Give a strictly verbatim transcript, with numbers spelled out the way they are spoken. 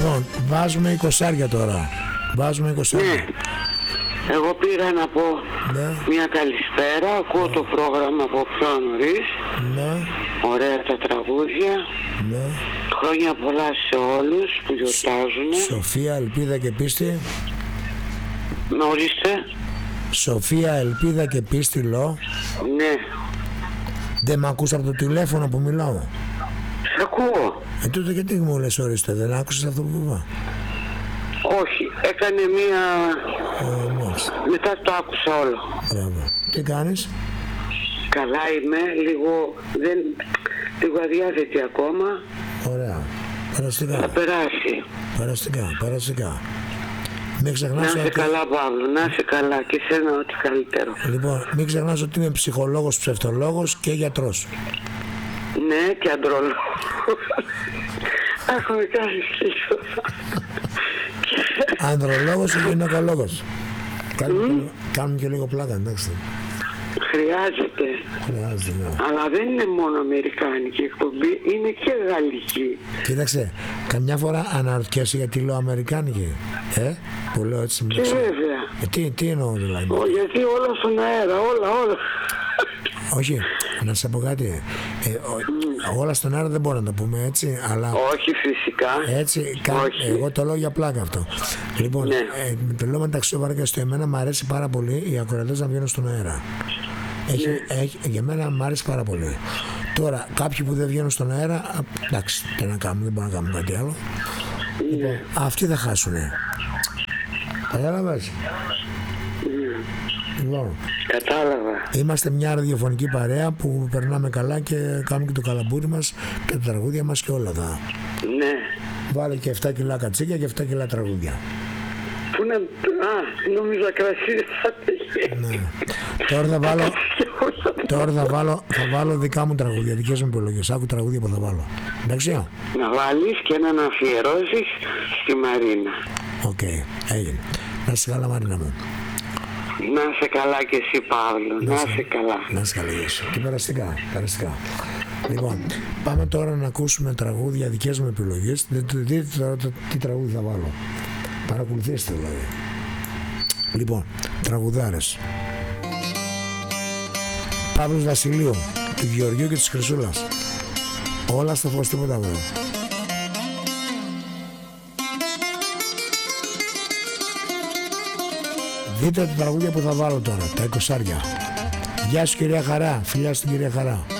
Λοιπόν, βάζουμε εικοσάρια τώρα. Βάζουμε εικοσάρια. Ναι. Εγώ πήγα να πω Ναι. μια καλησπέρα, ακούω το πρόγραμμα από πιο νωρίς. Ναι. Ωραία τα τραγούδια. Ναι. Χρόνια πολλά σε όλους που γιορτάζουν. Σοφία, ελπίδα και πίστη. Με ορίστε. Σοφία, ελπίδα και πίστη, λέω. Ναι. Δεν μ' ακούς από το τηλέφωνο που μιλάω? Σ' ακούω. Ε, τότε γιατί μου λες ορίστε, δεν άκουσες αυτό που είπα? Όχι, έκανε μία... Ε, μάλιστα. Μετά το άκουσα όλο. Μπράβο. Τι κάνεις? Καλά είμαι, λίγο... Δεν... Λίγο αδιάθετη ακόμα. Ωραία. Περαστικά. Θα περάσει. Περαστικά, περαστικά. Μην ξεχνάς Να είσαι ότι... καλά, Παύλο, να είσαι καλά και σένα ό,τι καλύτερο. Λοιπόν, μην ξεχνάς ότι είμαι ψυχολόγος, ψευτολόγος και γιατρός. Ναι, και αντρολόγος. Έχουμε κάνει σχέση. Ανδρολόγος και γυναικολόγος. Κάνουμε, mm. κάνουμε και λίγο πλάκα, εντάξει. Χρειάζεται. Χρειάζεται, ναι. Αλλά δεν είναι μόνο αμερικάνικη εκπομπή, είναι και γαλλική. Κοίταξε, καμιά φορά αναρωτιέσαι γιατί λέω αμερικάνικη. Ε, που λέω έτσι. Και βέβαια. Ε, τι, τι εννοώ δηλαδή? Ο, γιατί όλα στον αέρα, όλα, όλα. Όχι, να σε πω κάτι. Ε, ο, mm. Όλα στον αέρα δεν μπορώ να το πούμε έτσι, αλλά... Όχι, φυσικά. Έτσι, κα... Όχι. εγώ το λέω για πλάκα αυτό. Λοιπόν, ναι. ε, το λέω μεταξύ σοβαρά και στο εμένα μου αρέσει πάρα πολύ οι ακροατές να βγαίνουν στον αέρα. Έχει, ναι. έχει, για μένα μου αρέσει πάρα πολύ. Τώρα, κάποιοι που δεν βγαίνουν στον αέρα, εντάξει, τι να κάνουμε, δεν μπορούμε να κάνουμε κάτι άλλο. Ναι. Λοιπόν, αυτοί θα χάσουνε. Κατάλαβες? Ναι. Λοιπόν, κατάλαβα. Είμαστε μια ραδιοφωνική παρέα που περνάμε καλά και κάνουμε και το καλαμπούρι μας και τα τραγούδια μας και όλα τα. Ναι. Βάλε και εφτά κιλά κατσίκια και εφτά κιλά τραγούδια. Πού να... Α, νόμιζα κρασί θα τέχει. Ναι. Τώρα θα βάλω... Τώρα θα βάλω, θα βάλω δικά μου τραγούδια, δικές μου επιλογές. Άκου τραγούδια που θα βάλω. Εντάξει. Να βάλεις και να αφιερώσεις στη Μαρίνα. Οκ, okay, έγινε. Να είσαι καλά, Μαρίνα μου. Να είσαι καλά και εσύ, Παύλο. Να είσαι καλά. Να είσαι καλά, Ιησού. Και περαστικά, περαστικά. Λοιπόν, πάμε τώρα να ακούσουμε τραγούδια, δικές μου επιλογές. Δείτε τώρα τι τραγούδι θα βάλω. Παρακολουθήστε δηλαδή. Λοιπόν, τραγουδάρες. Παύλος Βασιλείου, του Γεωργίου και της Χρυσούλας. Όλα στο φως, τίποτα βέβαια. Δείτε τα τραγούδια που θα βάλω τώρα, τα εικοσάρια. Γεια σου κυρία Χαρά, φιλιά στην κυρία Χαρά.